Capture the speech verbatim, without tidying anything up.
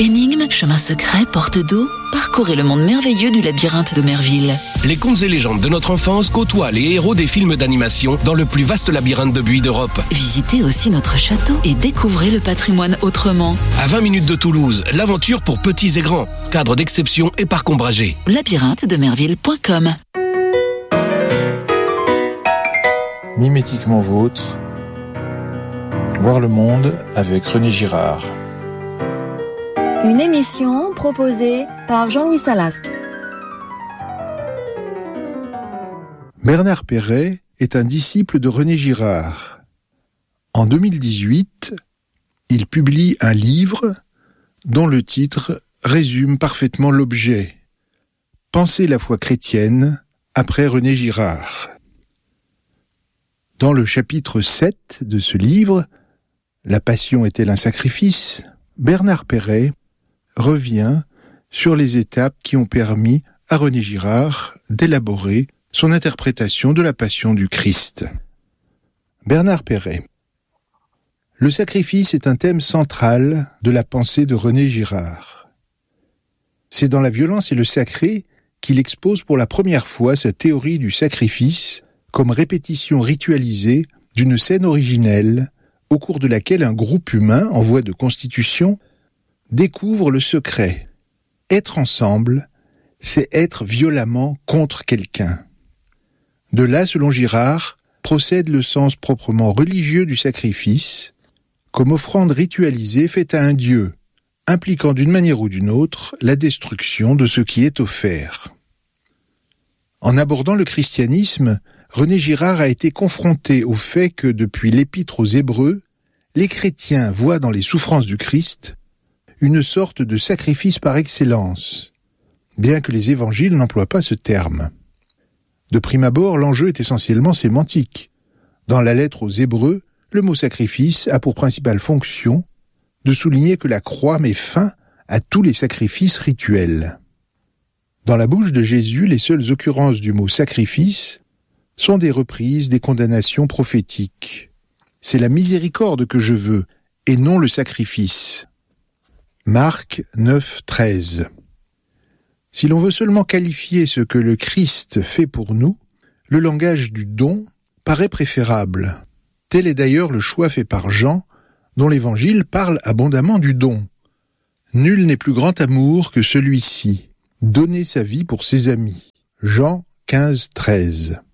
Énigmes, chemins secrets, portes d'eau, parcourez le monde merveilleux du labyrinthe de Merville. Les contes et légendes de notre enfance côtoient les héros des films d'animation dans le plus vaste labyrinthe de buis d'Europe. Visitez aussi notre château et découvrez le patrimoine autrement. À vingt minutes de Toulouse, l'aventure pour petits et grands. Cadre d'exception et parc ombragé. labyrinthe de merville point com. Mimétiquement vôtre, voir le monde avec René Girard. Une émission proposée par Jean-Louis Salasque. Bernard Perret est un disciple de René Girard. En deux mille dix-huit, il publie un livre dont le titre résume parfaitement l'objet. Penser la foi chrétienne après René Girard. Dans le chapitre sept de ce livre, La passion est-elle un sacrifice ? Bernard Perret revient sur les étapes qui ont permis à René Girard d'élaborer son interprétation de la passion du Christ. Bernard Perret. Le sacrifice est un thème central de la pensée de René Girard. C'est dans La violence et le sacré qu'il expose pour la première fois sa théorie du sacrifice comme répétition ritualisée d'une scène originelle au cours de laquelle un groupe humain en voie de constitution découvre le secret. Être ensemble, c'est être violemment contre quelqu'un. De là, selon Girard, procède le sens proprement religieux du sacrifice, comme offrande ritualisée faite à un dieu, impliquant d'une manière ou d'une autre la destruction de ce qui est offert. En abordant le christianisme, René Girard a été confronté au fait que, depuis l'Épître aux Hébreux, les chrétiens voient dans les souffrances du Christ une sorte de sacrifice par excellence, bien que les évangiles n'emploient pas ce terme. De prime abord, l'enjeu est essentiellement sémantique. Dans la lettre aux Hébreux, le mot sacrifice a pour principale fonction de souligner que la croix met fin à tous les sacrifices rituels. Dans la bouche de Jésus, les seules occurrences du mot sacrifice sont des reprises des condamnations prophétiques. C'est la miséricorde que je veux, et non le sacrifice. Marc neuf, treize. Si l'on veut seulement qualifier ce que le Christ fait pour nous, le langage du don paraît préférable. Tel est d'ailleurs le choix fait par Jean, dont l'Évangile parle abondamment du don. Nul n'est plus grand amour que celui-ci, donner sa vie pour ses amis. Jean quinze, treize.